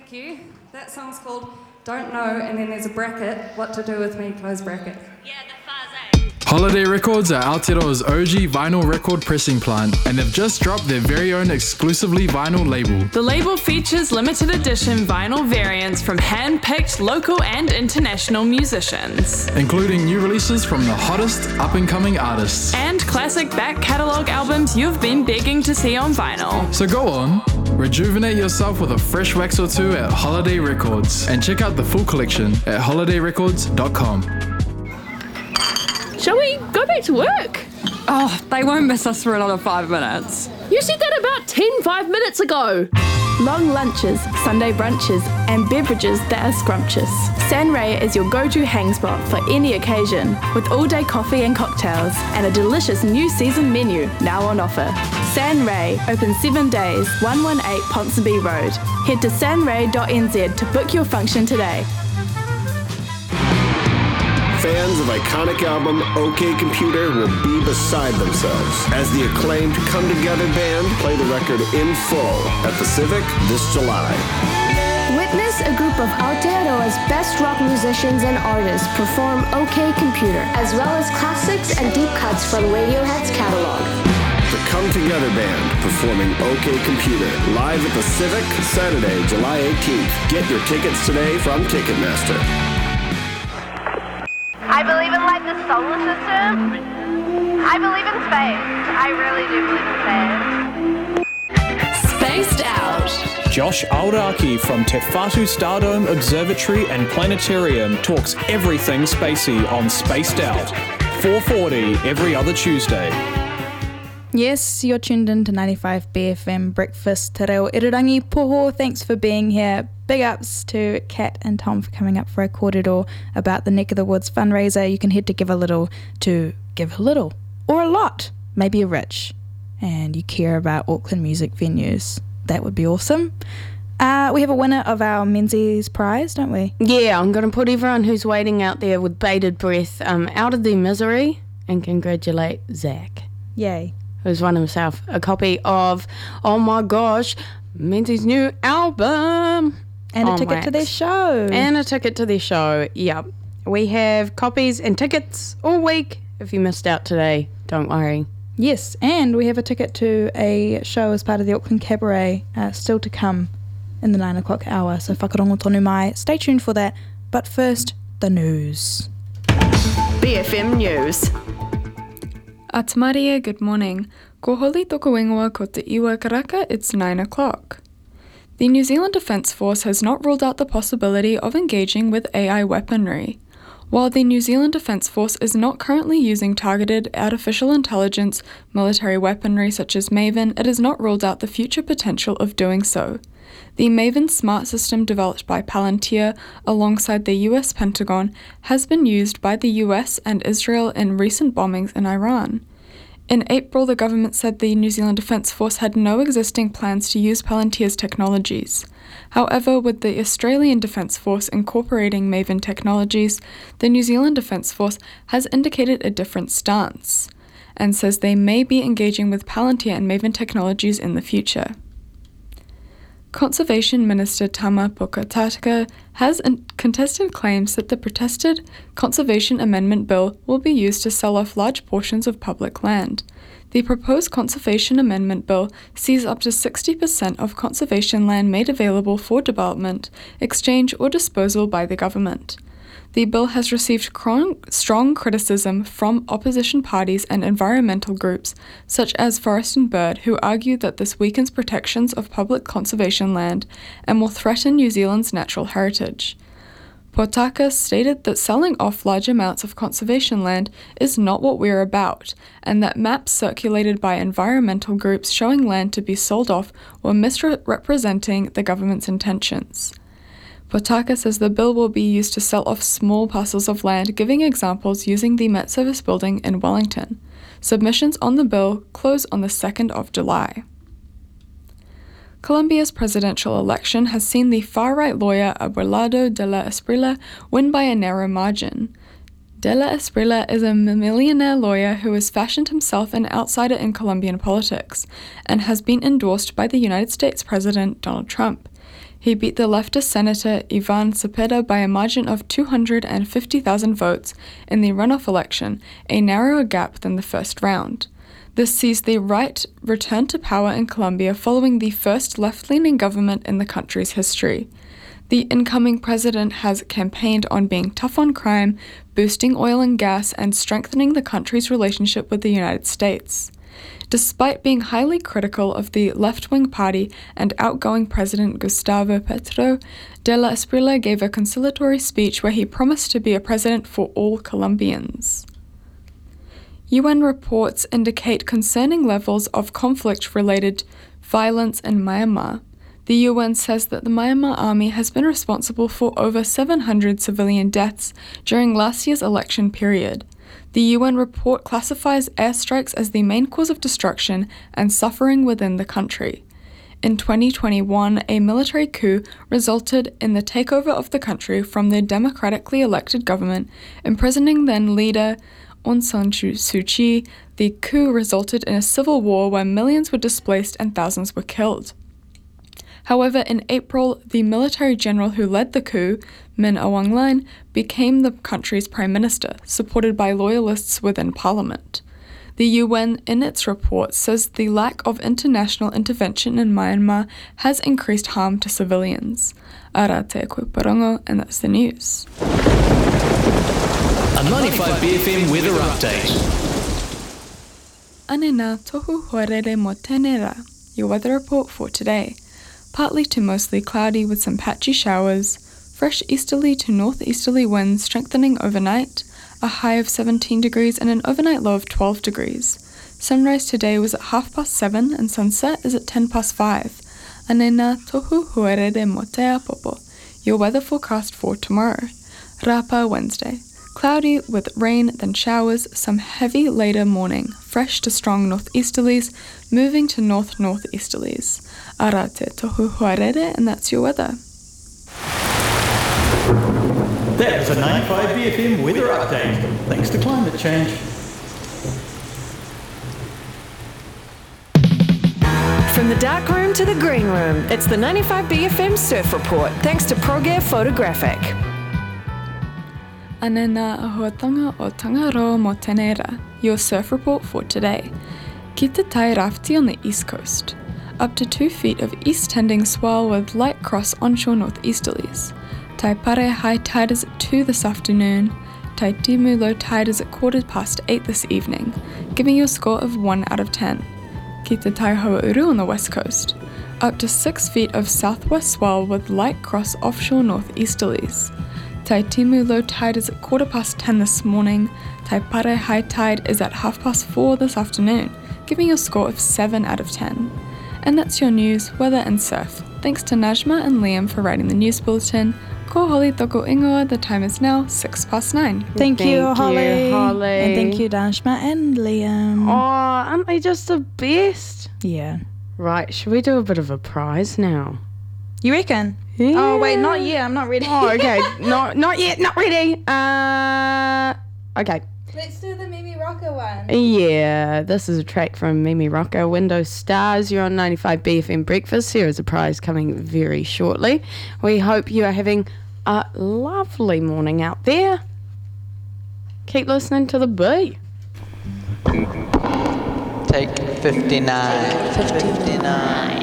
Thank you. That song's called Don't Know, and then there's a bracket, What to Do With Me, close bracket. Yeah, the fuzz, Holiday Records are Aotearoa's OG vinyl record pressing plant, and they've just dropped their very own exclusively vinyl label. The label features limited edition vinyl variants from hand-picked local and international musicians, Including new releases from the hottest up-and-coming artists. and classic back catalogue albums you've been begging to see on vinyl. So go on, rejuvenate yourself with a fresh wax or two at Holiday Records, and check out the full collection at holidayrecords.com. Shall we go back to work? Oh, they won't miss us for another 5 minutes. You said that about 5 minutes ago. Long lunches, Sunday brunches, and beverages that are scrumptious. San Ray is your go-to hang spot for any occasion, with all-day coffee and cocktails, and a delicious new season menu now on offer. San Ray, open 7 days, 118 Ponsonby Road. Head to sanray.nz to book your function today. Fans of iconic album OK Computer will be beside themselves as the acclaimed Come Together band play the record in full at the Civic this July. Witness a group of Aotearoa's best rock musicians and artists perform OK Computer, as well as classics and deep cuts from Radiohead's catalog. The Come Together band performing OK Computer live at the Civic Saturday, July 18th. Get your tickets today from Ticketmaster. I believe in like the solar system. I believe in space. I really do believe in space. Spaced Out. Josh Auraki from Te Whatu Stardome Observatory and Planetarium talks everything spacey on Spaced Out. 4:40 every other Tuesday. Yes, you're tuned in to 95 BFM Breakfast Te Reo Irirangi Poho. Thanks for being here. Big ups to Kat and Tom for coming up for a kōrero about the Neck of the Woods fundraiser. You can head to Give a Little to give a little, or a lot. Maybe you're rich and you care about Auckland music venues. That would be awesome. We have a winner of our Menzies prize, don't we? Yeah, I'm going to put everyone who's waiting out there with bated breath out of their misery and congratulate Zach. Yay. Who's won himself a copy of, oh my gosh, Menzies' new album. And a ticket to their show. And a ticket to their show, yep. We have copies and tickets all week. If you missed out today, don't worry. Yes, and we have a ticket to a show as part of the Auckland Cabaret still to come in the 9 o'clock hour. So whakarongo tonu mai. Stay tuned for that. But first, the news. BFM News. Atamaria, good morning. Ko holi toko ingoa ko te iwa karaka, it's 9 o'clock. The New Zealand Defence Force has not ruled out the possibility of engaging with AI weaponry. While the New Zealand Defence Force is not currently using targeted artificial intelligence military weaponry such as Maven, it has not ruled out the future potential of doing so. The Maven smart system developed by Palantir alongside the US Pentagon has been used by the US and Israel in recent bombings in Iran. In April, the government said the New Zealand Defence Force had no existing plans to use Palantir's technologies. However, with the Australian Defence Force incorporating Maven technologies, the New Zealand Defence Force has indicated a different stance and says they may be engaging with Palantir and Maven technologies in the future. Conservation Minister Tama Pokataka has contested claims that the protested Conservation Amendment Bill will be used to sell off large portions of public land. The proposed Conservation Amendment Bill sees up to 60% of conservation land made available for development, exchange, or disposal by the government. The bill has received strong criticism from opposition parties and environmental groups, such as Forest and Bird, who argue that this weakens protections of public conservation land and will threaten New Zealand's natural heritage. Potaka stated that selling off large amounts of conservation land is not what we're about, and that maps circulated by environmental groups showing land to be sold off were misrepresenting the government's intentions. Potaka says the bill will be used to sell off small parcels of land, giving examples using the Met Service building in Wellington. Submissions on the bill close on the 2nd of July. Colombia's presidential election has seen the far-right lawyer Abelardo de la Esprilla win by a narrow margin. De la Esprilla is a millionaire lawyer who has fashioned himself an outsider in Colombian politics and has been endorsed by the United States President Donald Trump. He beat the leftist Senator Ivan Cepeda by a margin of 250,000 votes in the runoff election, a narrower gap than the first round. This sees the right return to power in Colombia following the first left-leaning government in the country's history. The incoming president has campaigned on being tough on crime, boosting oil and gas, and strengthening the country's relationship with the United States. Despite being highly critical of the left-wing party and outgoing President Gustavo Petro, De la Espriella gave a conciliatory speech where he promised to be a president for all Colombians. UN reports indicate concerning levels of conflict-related violence in Myanmar. The UN says that the Myanmar army has been responsible for over 700 civilian deaths during last year's election period. The UN report classifies airstrikes as the main cause of destruction and suffering within the country. In 2021, a military coup resulted in the takeover of the country from the democratically elected government, imprisoning then leader Aung San Suu Kyi. The coup resulted in a civil war where millions were displaced and thousands were killed. However, in April, the military general who led the coup, Min Aung Hlaing, became the country's prime minister, supported by loyalists within parliament. The UN, in its report, says the lack of international intervention in Myanmar has increased harm to civilians. Ara te koe parongo, and that's the news. A 95 BFM weather update. Anena tohu horere mo tenera. Your weather report for today. Partly to mostly cloudy with some patchy showers, fresh easterly to northeasterly winds strengthening overnight, a high of 17 degrees and an overnight low of 12 degrees. Sunrise today was at 7:30 and sunset is at 5:10. Anena tohu huerere mo te apopo. Your weather forecast for tomorrow. Rapa Wednesday. Cloudy with rain, then showers, some heavy later morning, fresh to strong northeasterlies, moving to north-northeasterlies. Ara te tohu huarere, and that's your weather. That was a 95 BFM weather update, thanks to climate change. From the dark room to the green room, it's the 95 BFM Surf Report, thanks to ProGear Photographic. Anena ahoatanga o Tangaro mo Tenera, your surf report for today. Ki te tai rafti on the east coast. Up to 2 feet of east-tending swell with light cross onshore northeasterlies. Tai Pare high tide is at 2 this afternoon. Tai Timu low tide is at 8:15 this evening, giving you a score of 1 out of 10. Ki te tai Ho'ouru on the west coast. Up to 6 feet of southwest swell with light cross offshore northeasterlies. Tai Timu low tide is at 10:15 this morning. Tai Pare high tide is at 4:30 this afternoon, giving you a score of 7 out of 10. And that's your news, weather and surf. Thanks to Najma and Liam for writing the news bulletin. Ko Holly toko ingoa, the time is now 9:06. Thank you, Holly. And thank you, Najma and Liam. Oh, aren't they just the best? Yeah. Right, should we do a bit of a prize now? You reckon? Yeah. Oh, wait, not yet. I'm not ready. Oh, okay. Not yet. Not ready. Okay. Let's do the Mimi Rocker one. Yeah, this is a track from Mimi Rocker, Window Stars. You're on 95 BFM Breakfast. Here is a prize coming very shortly. We hope you are having a lovely morning out there. Keep listening to the B. Take 59.